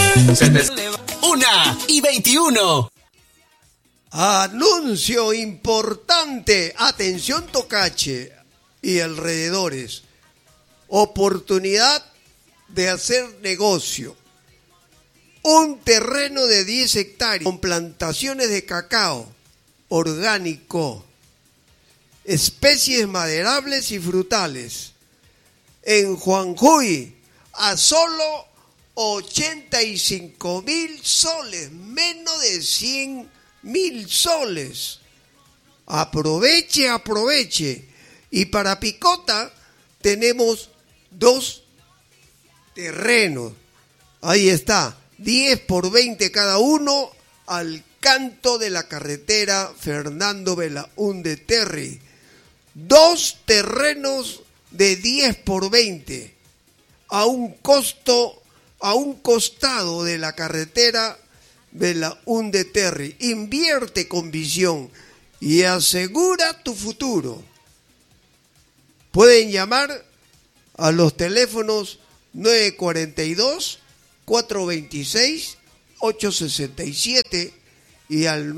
1:21. Anuncio importante. Atención Tocache y alrededores. Oportunidad de hacer negocio. Un terreno de 10 hectáreas con plantaciones de cacao orgánico, especies maderables y frutales. En Juanjuy, a solo 85.000 soles, menos de 100.000 soles. Aproveche. Y para Picota tenemos 2 terrenos. Ahí está, 10 por 20 cada uno, al canto de la carretera Fernando Belaúnde Terry. 2 terrenos de 10 por 20 a un costado de la carretera Belaúnde Terry. Invierte con visión y asegura tu futuro. Pueden llamar a los teléfonos 942-426-867 y al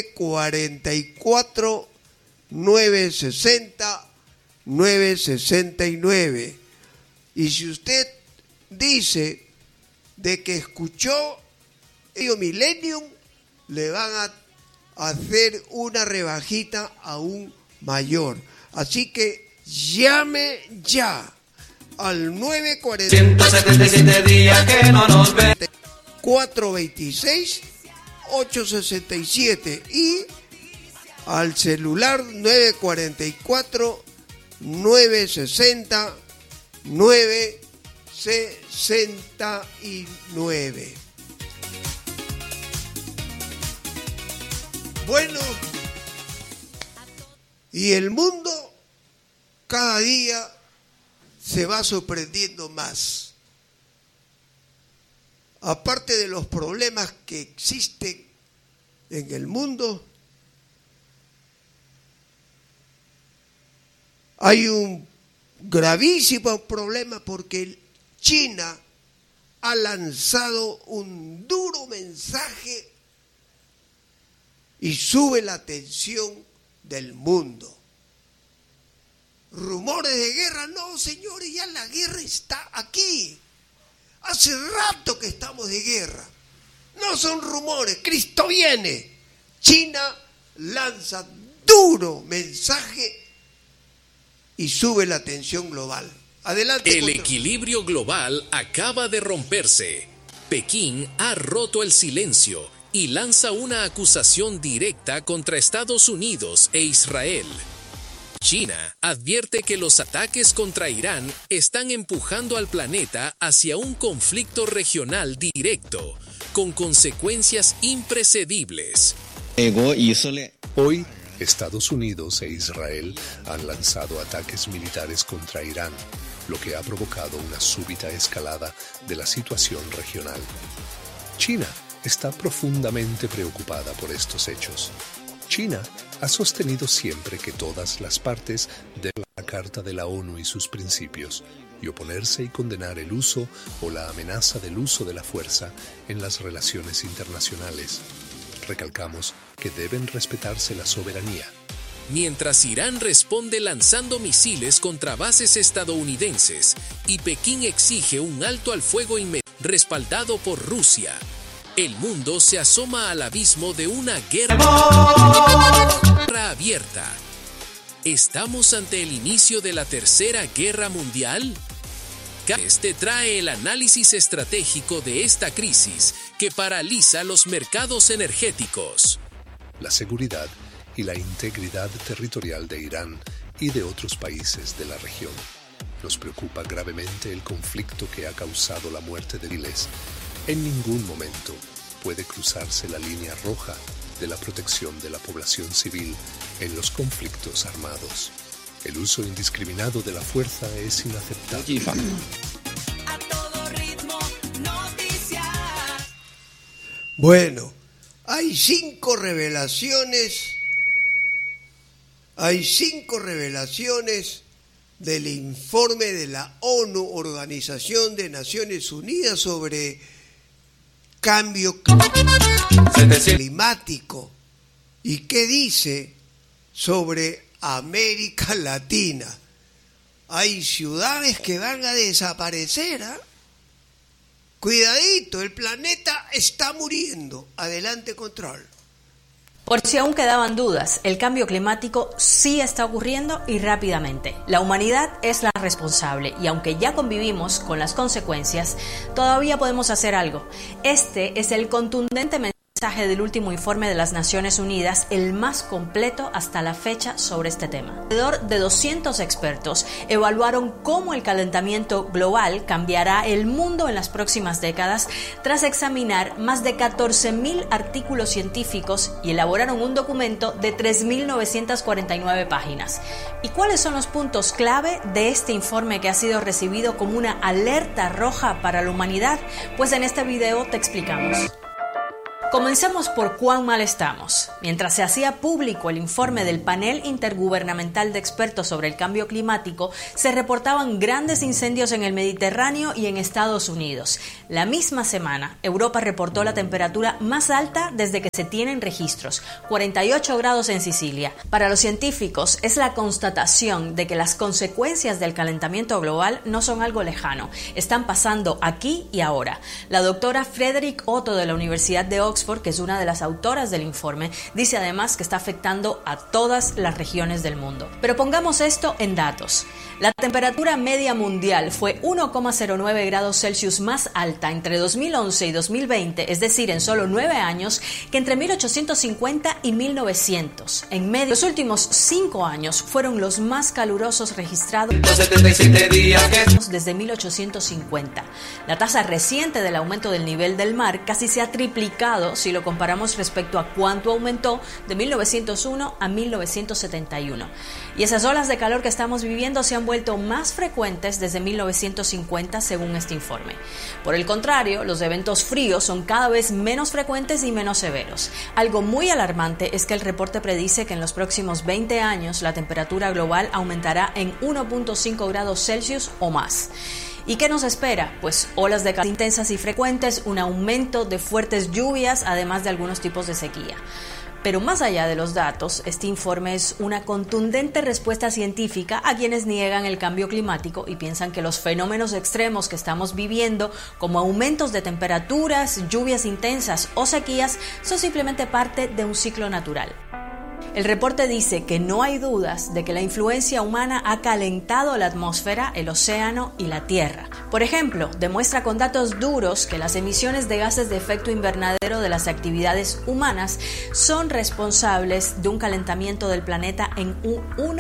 944-960-969. Y si usted dice de que escuchó Radio Millennium, le van a hacer una rebajita aún mayor. Así que llame ya al 177 días que no nos ven. 426-867 y al celular 944-960-969. Bueno, y el mundo cada día se va sorprendiendo más. Aparte de los problemas que existen en el mundo, hay un gravísimo problema porque China ha lanzado un duro mensaje y sube la tensión del mundo. Rumores de guerra, no señores, ya la guerra está aquí. Hace rato que estamos de guerra. No son rumores, Cristo viene. China lanza duro mensaje y sube la tensión global. Adelante. El equilibrio global acaba de romperse. Pekín ha roto el silencio y lanza una acusación directa contra Estados Unidos e Israel. China advierte que los ataques contra Irán están empujando al planeta hacia un conflicto regional directo, con consecuencias impredecibles. Hoy, Estados Unidos e Israel han lanzado ataques militares contra Irán, lo que ha provocado una súbita escalada de la situación regional. China está profundamente preocupada por estos hechos. China ha sostenido siempre que todas las partes deben la Carta de la ONU y sus principios y oponerse y condenar el uso o la amenaza del uso de la fuerza en las relaciones internacionales. Recalcamos que deben respetarse la soberanía. Mientras Irán responde lanzando misiles contra bases estadounidenses y Pekín exige un alto al fuego inmediato respaldado por Rusia, el mundo se asoma al abismo de una guerra abierta. ¿Estamos ante el inicio de la Tercera Guerra Mundial? Este trae el análisis estratégico de esta crisis que paraliza los mercados energéticos. La seguridad y la integridad territorial de Irán y de otros países de la región. Nos preocupa gravemente el conflicto que ha causado la muerte de miles. En ningún momento puede cruzarse la línea roja de la protección de la población civil en los conflictos armados. El uso indiscriminado de la fuerza es inaceptable. A todo ritmo, noticias. Bueno, hay 5 revelaciones. Hay 5 revelaciones del informe de la ONU, Organización de Naciones Unidas, sobre cambio climático y qué dice sobre América Latina. Hay ciudades que van a desaparecer, ¿eh? Cuidadito, el planeta está muriendo. Adelante, control. Por si aún quedaban dudas, el cambio climático sí está ocurriendo y rápidamente. La humanidad es la responsable y aunque ya convivimos con las consecuencias, todavía podemos hacer algo. Este es el contundente mensaje del último informe de las Naciones Unidas, el más completo hasta la fecha sobre este tema. Alrededor de 200 expertos evaluaron cómo el calentamiento global cambiará el mundo en las próximas décadas tras examinar más de 14.000 artículos científicos y elaboraron un documento de 3.949 páginas. ¿Y cuáles son los puntos clave de este informe que ha sido recibido como una alerta roja para la humanidad? Pues en este video te explicamos. Comencemos por cuán mal estamos. Mientras se hacía público el informe del Panel Intergubernamental de Expertos sobre el Cambio Climático, se reportaban grandes incendios en el Mediterráneo y en Estados Unidos. La misma semana, Europa reportó la temperatura más alta desde que se tienen registros, 48 grados en Sicilia. Para los científicos, es la constatación de que las consecuencias del calentamiento global no son algo lejano, están pasando aquí y ahora. La doctora Frederick Otto de la Universidad de Oxford, que es una de las autoras del informe, dice además que está afectando a todas las regiones del mundo. Pero pongamos esto en datos. La temperatura media mundial fue 1,09 grados Celsius más alta entre 2011 y 2020, es decir, en solo 9 años, que entre 1850 y 1900. En medio, los últimos 5 años fueron los más calurosos registrados desde 1850. La tasa reciente del aumento del nivel del mar casi se ha triplicado si lo comparamos respecto a cuánto aumentó de 1901 a 1971. Y esas olas de calor que estamos viviendo se han vuelto más frecuentes desde 1950 según este informe. Por el contrario, los eventos fríos son cada vez menos frecuentes y menos severos. Algo muy alarmante es que el reporte predice que en los próximos 20 años la temperatura global aumentará en 1.5 grados Celsius o más. ¿Y qué nos espera? Pues olas de calor intensas y frecuentes, un aumento de fuertes lluvias, además de algunos tipos de sequía. Pero más allá de los datos, este informe es una contundente respuesta científica a quienes niegan el cambio climático y piensan que los fenómenos extremos que estamos viviendo, como aumentos de temperaturas, lluvias intensas o sequías, son simplemente parte de un ciclo natural. El reporte dice que no hay dudas de que la influencia humana ha calentado la atmósfera, el océano y la tierra. Por ejemplo, demuestra con datos duros que las emisiones de gases de efecto invernadero de las actividades humanas son responsables de un calentamiento del planeta en un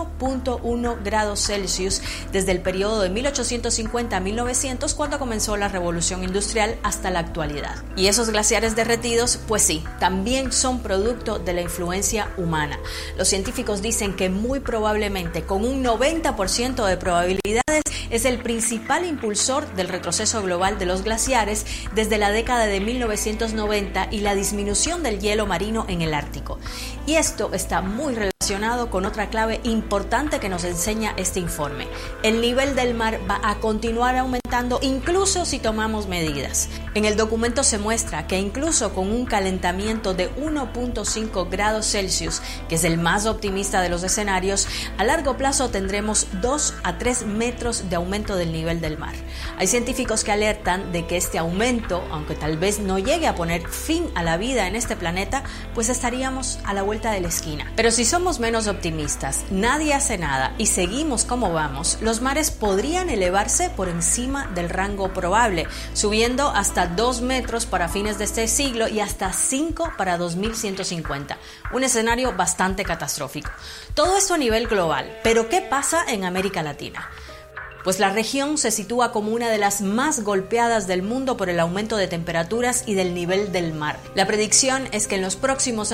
1.1 grados Celsius desde el periodo de 1850 a 1900, cuando comenzó la revolución industrial, hasta la actualidad. Y esos glaciares derretidos, pues sí, también son producto de la influencia humana. Los científicos dicen que muy probablemente, con un 90% de probabilidades, es el principal impulsor del retroceso global de los glaciares desde la década de 1990 y la disminución del hielo marino en el Ártico. Y esto está muy relacionado con otra clave importante que nos enseña este informe. El nivel del mar va a continuar aumentando incluso si tomamos medidas. En el documento se muestra que incluso con un calentamiento de 1.5 grados Celsius, que es el más optimista de los escenarios, a largo plazo tendremos 2 a 3 metros de aumento del nivel del mar. Hay científicos que alertan de que este aumento, aunque tal vez no llegue a poner fin a la vida en este planeta, pues estaríamos a la vuelta de la esquina. Pero si somos menos optimistas, nadie hace nada y seguimos como vamos, los mares podrían elevarse por encima del rango probable, subiendo hasta 2 metros para fines de este siglo y hasta 5 para 2150. Un escenario bastante catastrófico. Todo esto a nivel global, pero ¿qué pasa en América Latina? Pues la región se sitúa como una de las más golpeadas del mundo por el aumento de temperaturas y del nivel del mar. La predicción es que en los próximos años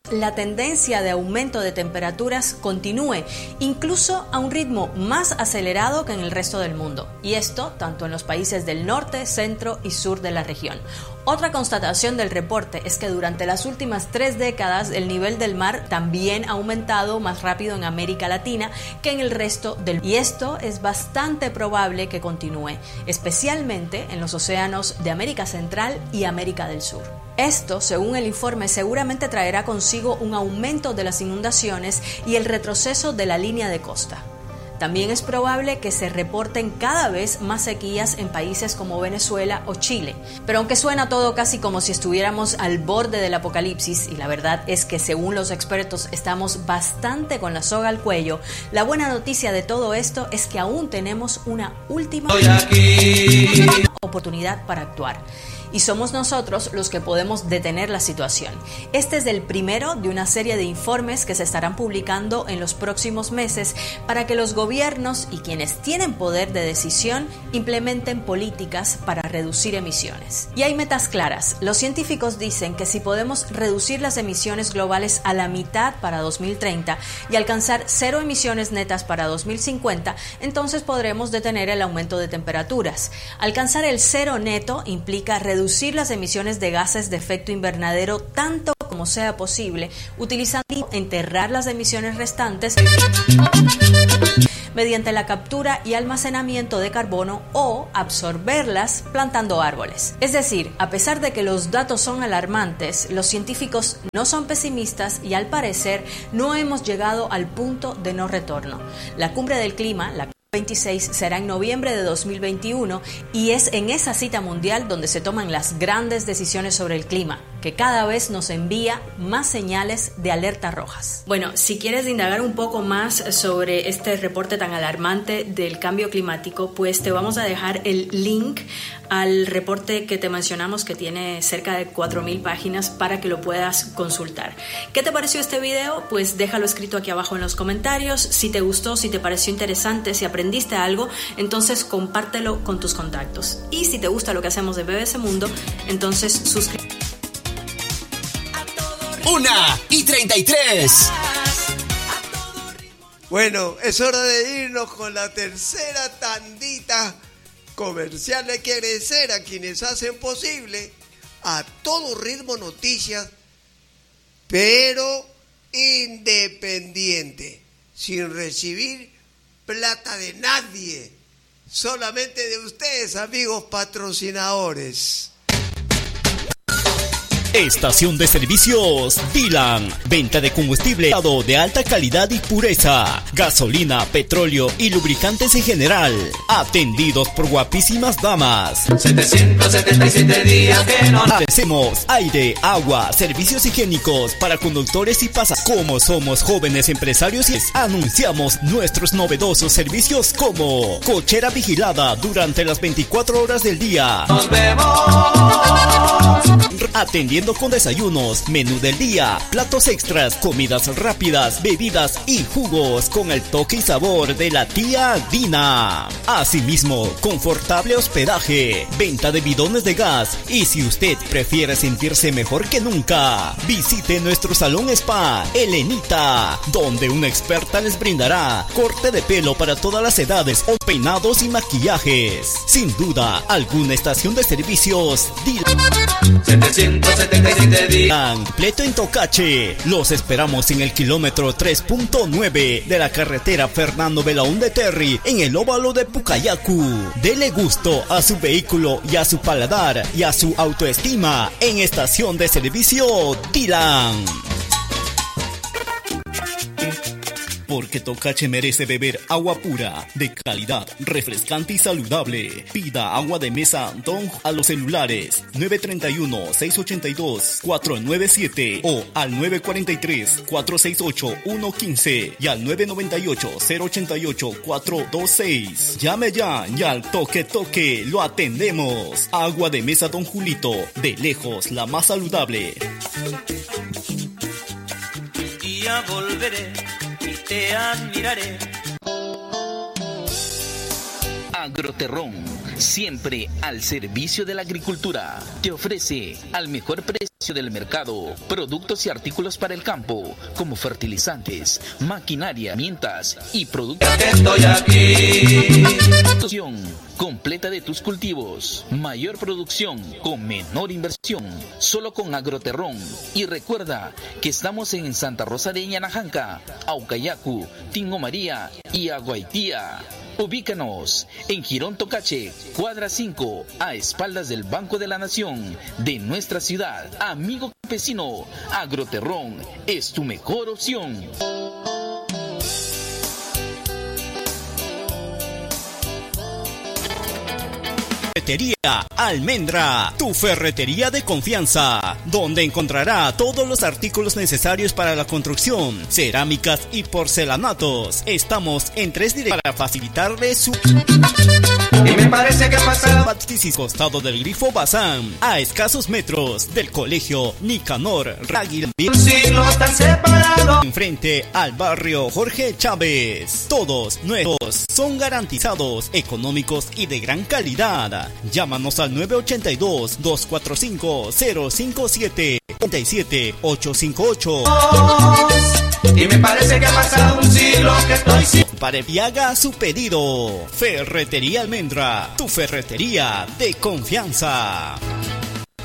la tendencia de aumento de temperaturas continúe, incluso a un ritmo más acelerado que en el resto del mundo, y esto tanto en los países del norte, centro y sur de la región. Otra constatación del reporte es que durante las últimas 3 décadas el nivel del mar también ha aumentado más rápido en América Latina que en el resto del mundo. Y esto es bastante probable que continúe, especialmente en los océanos de América Central y América del Sur. Esto, según el informe, seguramente traerá consigo un aumento de las inundaciones y el retroceso de la línea de costa. También es probable que se reporten cada vez más sequías en países como Venezuela o Chile. Pero aunque suena todo casi como si estuviéramos al borde del apocalipsis, y la verdad es que según los expertos estamos bastante con la soga al cuello, la buena noticia de todo esto es que aún tenemos una última oportunidad para actuar. Y somos nosotros los que podemos detener la situación. Este es el primero de una serie de informes que se estarán publicando en los próximos meses para que los gobiernos y quienes tienen poder de decisión implementen políticas para reducir emisiones. Y hay metas claras. Los científicos dicen que si podemos reducir las emisiones globales a la mitad para 2030 y alcanzar 0 emisiones netas para 2050, entonces podremos detener el aumento de temperaturas. Alcanzar el 0 neto implica reducir las emisiones de gases de efecto invernadero tanto como sea posible, utilizando y enterrar las emisiones restantes mediante la captura y almacenamiento de carbono o absorberlas plantando árboles. Es decir, a pesar de que los datos son alarmantes, los científicos no son pesimistas y al parecer no hemos llegado al punto de no retorno. La cumbre del clima, la 26 será en noviembre de 2021 y es en esa cita mundial donde se toman las grandes decisiones sobre el clima, que cada vez nos envía más señales de alerta rojas. Bueno, si quieres indagar un poco más sobre este reporte tan alarmante del cambio climático, pues te vamos a dejar el link al reporte que te mencionamos, que tiene cerca de 4.000 páginas para que lo puedas consultar. ¿Qué te pareció este video? Pues déjalo escrito aquí abajo en los comentarios. Si te gustó, si te pareció interesante, si aprendiste algo, entonces compártelo con tus contactos. Y si te gusta lo que hacemos de BBC Mundo, entonces suscríbete. 1:33. Bueno, es hora de irnos con la tercera tandita comercial. Hay que agradecer a quienes hacen posible A Todo Ritmo Noticias, pero independiente, sin recibir plata de nadie, solamente de ustedes, amigos patrocinadores. Estación de servicios Dylan. Venta de combustible de alta calidad y pureza. Gasolina, petróleo y lubricantes en general. Atendidos por guapísimas damas. 777 días que no Ofrecemos aire, agua, servicios higiénicos para conductores y pasajeros. Como somos jóvenes empresarios, anunciamos nuestros novedosos servicios como cochera vigilada durante las 24 horas del día. nos vemos. Atendiendo con desayunos, menú del día, platos extras, comidas rápidas, bebidas y jugos con el toque y sabor de la tía Dina. Asimismo, confortable hospedaje, venta de bidones de gas y si usted prefiere sentirse mejor que nunca, visite nuestro salón spa Elenita, donde una experta les brindará corte de pelo para todas las edades o peinados y maquillajes. Sin duda, alguna estación de servicios Dylan. 777 días. Completo en Tocache. Los esperamos en el kilómetro 3.9 de la carretera Fernando Belaúnde Terry, en el óvalo de Pucayacu. Dele gusto a su vehículo y a su paladar y a su autoestima en estación de servicio Dylan. Porque Tocache merece beber agua pura, de calidad, refrescante y saludable. Pida agua de mesa Don a los celulares 931-682-497 o al 943-468-115 y al 998-088-426. Llame ya y al toque lo atendemos. Agua de mesa Don Julito, de lejos la más saludable. Un día volveré y te admiraré. Agroterrón, siempre al servicio de la agricultura. Te ofrece al mejor precio del mercado productos y artículos para el campo, como fertilizantes, maquinaria, herramientas y productos. Estoy aquí. Producción completa de tus cultivos, mayor producción con menor inversión, solo con Agroterrón. Y recuerda que estamos en Santa Rosa de Ñanajanca, Aucayacu, Tingo María y Aguaitía. Ubícanos en Girón Tocache, cuadra 5, a espaldas del Banco de la Nación de nuestra ciudad. Amigo campesino, Agroterrón es tu mejor opción. Ferretería Almendra, tu ferretería de confianza, donde encontrará todos los artículos necesarios para la construcción, cerámicas y porcelanatos. Estamos en 3 direcciones para facilitarle su... Y me parece que pasa. Costado del Grifo Bazán, a escasos metros del colegio Nicanor Ráguil. Un siglo tan separado. Enfrente al barrio Jorge Chávez. Todos nuestros son garantizados, económicos y de gran calidad. Llámanos al 982-245-057 37-858. Y me parece que ha pasado un siglo que estoy sin... Para que haga su pedido. Ferretería Almendra, tu ferretería de confianza.